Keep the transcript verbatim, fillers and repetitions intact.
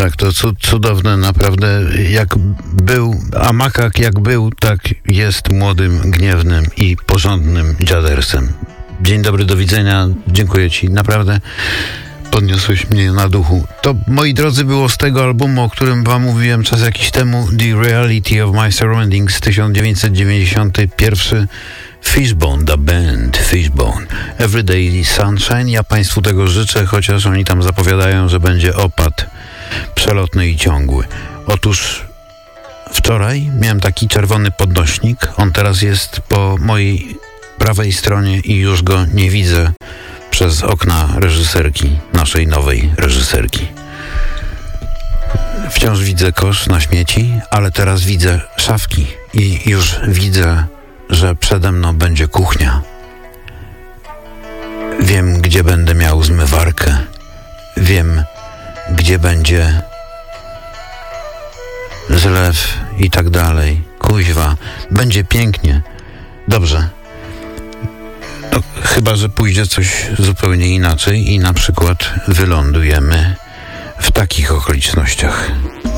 Tak, to cudowne, naprawdę. Jak był, a makak jak był, tak jest młodym, gniewnym i porządnym dziadersem. Dzień dobry, do widzenia. Dziękuję ci, naprawdę podniosłeś mnie na duchu. To, moi drodzy, było z tego albumu, o którym wam mówiłem czas jakiś temu, The Reality of My Surroundings, tysiąc dziewięćset dziewięćdziesiąty pierwszy. Fishbone, The Band, Fishbone. Everyday Sunshine. Ja państwu tego życzę, chociaż oni tam zapowiadają, że będzie opad przelotny i ciągły. Otóż wczoraj miałem taki czerwony podnośnik. On teraz jest po mojej prawej stronie i już go nie widzę przez okna reżyserki, naszej nowej reżyserki. Wciąż widzę kosz na śmieci, ale teraz widzę szafki i już widzę, że przede mną będzie kuchnia. Wiem, gdzie będę miał zmywarkę. Wiem, gdzie będzie zlew i tak dalej. Kuźwa, będzie pięknie. Dobrze. No, chyba że pójdzie coś zupełnie inaczej i na przykład wylądujemy w takich okolicznościach.